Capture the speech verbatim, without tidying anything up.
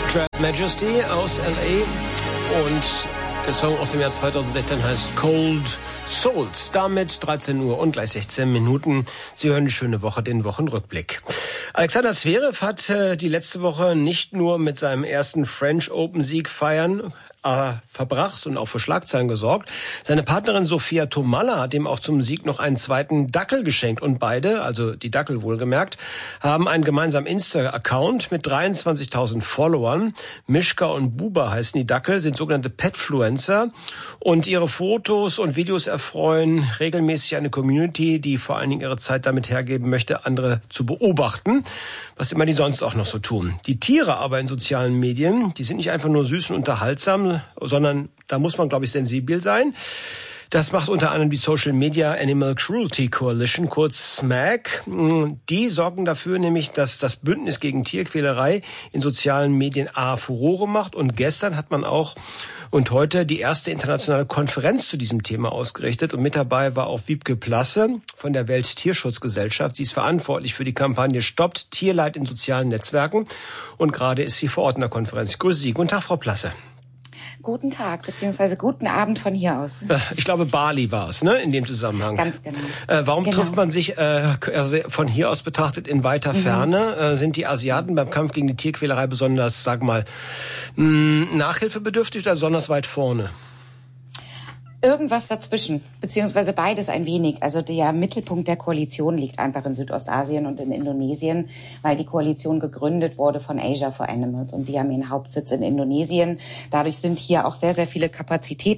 Dread Majesty aus L A und der Song aus dem Jahr zweitausendsechzehn heißt Cold Souls. Damit dreizehn Uhr und gleich sechzehn Minuten. Sie hören die schöne Woche, den Wochenrückblick. Alexander Zverev hat äh, die letzte Woche nicht nur mit seinem ersten French Open Sieg feiern äh, verbracht und auch für Schlagzeilen gesorgt. Seine Partnerin Sophia Tomalla hat ihm auch zum Sieg noch einen zweiten Dackel geschenkt. Und beide, also die Dackel wohlgemerkt, haben einen gemeinsamen Insta-Account mit dreiundzwanzigtausend Followern. Mischka und Buba heißen die Dackel, sind sogenannte Petfluencer. Und ihre Fotos und Videos erfreuen regelmäßig eine Community, die vor allen Dingen ihre Zeit damit hergeben möchte, andere zu beobachten, was immer die sonst auch noch so tun. Die Tiere aber in sozialen Medien, die sind nicht einfach nur süß und unterhaltsam, sondern da muss man, glaube ich, sensibel sein. Das macht unter anderem die Social Media Animal Cruelty Coalition, kurz S M A C. Die sorgen dafür nämlich, dass das Bündnis gegen Tierquälerei in sozialen Medien A Furore macht. Und gestern hat man auch und heute die erste internationale Konferenz zu diesem Thema ausgerichtet. Und mit dabei war auch Wiebke Plasse von der Welttierschutzgesellschaft. Sie ist verantwortlich für die Kampagne Stoppt Tierleid in sozialen Netzwerken. Und gerade ist sie vor Ort in der Konferenz. Ich grüße Sie. Guten Tag, Frau Plasse. Guten Tag, beziehungsweise guten Abend von hier aus. Ich glaube, Bali war es, ne, in dem Zusammenhang. Ganz genau. Äh, warum genau. trifft man sich äh, also von hier aus betrachtet in weiter mhm. Ferne? Äh, sind die Asiaten beim Kampf gegen die Tierquälerei besonders, sag mal, mh, nachhilfebedürftig oder besonders weit vorne? Irgendwas dazwischen, beziehungsweise beides ein wenig. Also der Mittelpunkt der Koalition liegt einfach in Südostasien und in Indonesien, weil die Koalition gegründet wurde von Asia for Animals und die haben ihren Hauptsitz in Indonesien. Dadurch sind hier auch sehr, sehr viele Kapazitäten